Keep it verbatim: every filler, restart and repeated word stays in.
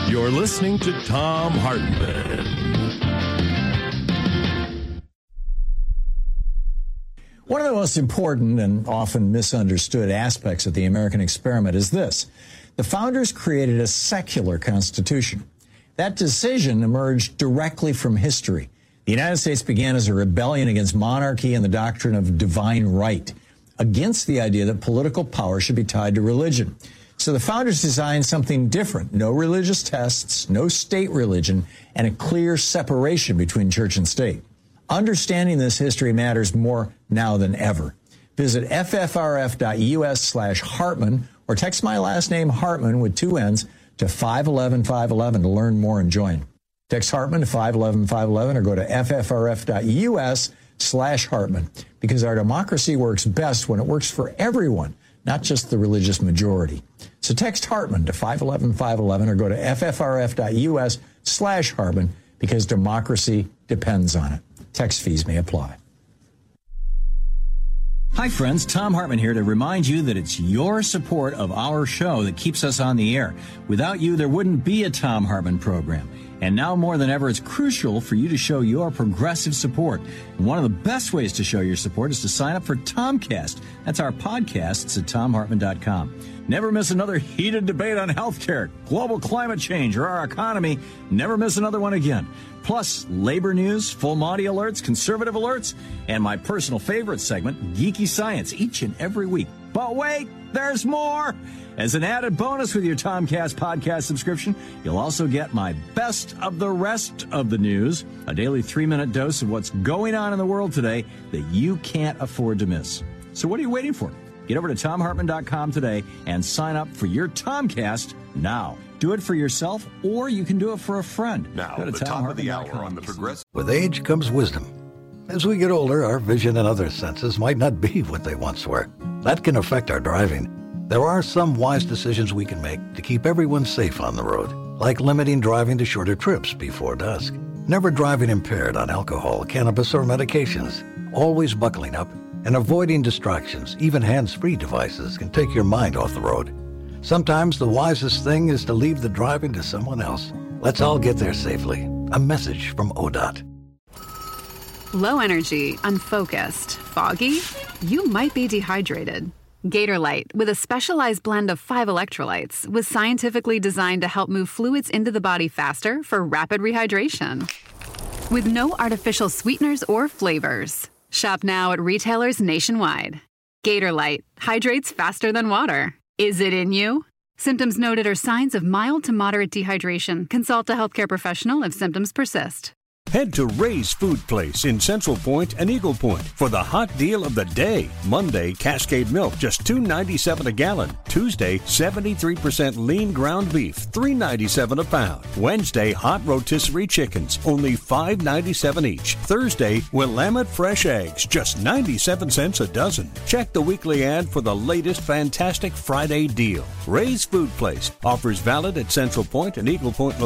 You're listening to Thom Hartmann. One of the most important and often misunderstood aspects of the American experiment is this. The founders created a secular constitution. That decision emerged directly from history. The United States began as a rebellion against monarchy and the doctrine of divine right, against the idea that political power should be tied to religion. So the founders designed something different. No religious tests, no state religion, and a clear separation between church and state. Understanding this history matters more now than ever. Visit ffrf.us slash Hartmann or text my last name Hartmann with two N's to five one one five one one to learn more and join. Text Hartmann to five one one five one one or go to ffrf.us slash Hartmann because our democracy works best when it works for everyone, not just the religious majority. So text Hartmann to five one one five one one or go to ffrf.us slash Hartmann because democracy depends on it. Text fees may apply. Hi, friends. Thom Hartmann here to remind you that it's your support of our show that keeps us on the air. Without you, there wouldn't be a Thom Hartmann program. And now more than ever, it's crucial for you to show your progressive support. And one of the best ways to show your support is to sign up for Tomcast. That's our podcasts at thom hartmann dot com. Never miss another heated debate on healthcare, global climate change, or our economy. Never miss another one again. Plus, labor news, full Monty alerts, conservative alerts, and my personal favorite segment, Geeky Science, each and every week. But wait, there's more! As an added bonus with your Tomcast podcast subscription, you'll also get my best of the rest of the news, a daily three-minute dose of what's going on in the world today that you can't afford to miss. So what are you waiting for? Get over to thom hartmann dot com today and sign up for your Tomcast now. Do it for yourself, or you can do it for a friend. Now, the top of the hour on the Progressive. With age comes wisdom. As we get older, our vision and other senses might not be what they once were. That can affect our driving. There are some wise decisions we can make to keep everyone safe on the road, like limiting driving to shorter trips before dusk, never driving impaired on alcohol, cannabis, or medications, always buckling up, and avoiding distractions. Even hands-free devices can take your mind off the road. Sometimes the wisest thing is to leave the driving to someone else. Let's all get there safely. A message from O D O T. Low energy, unfocused, foggy? You might be dehydrated. Gatorlyte, with a specialized blend of five electrolytes, was scientifically designed to help move fluids into the body faster for rapid rehydration. With no artificial sweeteners or flavors. Shop now at retailers nationwide. Gatorlyte hydrates faster than water. Is it in you? Symptoms noted are signs of mild to moderate dehydration. Consult a healthcare professional if symptoms persist. Head to Ray's Food Place in Central Point and Eagle Point for the hot deal of the day. Monday, Cascade Milk, just two dollars and ninety-seven cents a gallon. Tuesday, seventy-three percent lean ground beef, three dollars and ninety-seven cents a pound. Wednesday, hot rotisserie chickens, only five dollars and ninety-seven cents each. Thursday, Willamette fresh eggs, just ninety-seven cents a dozen. Check the weekly ad for the latest fantastic Friday deal. Ray's Food Place offers valid at Central Point and Eagle Point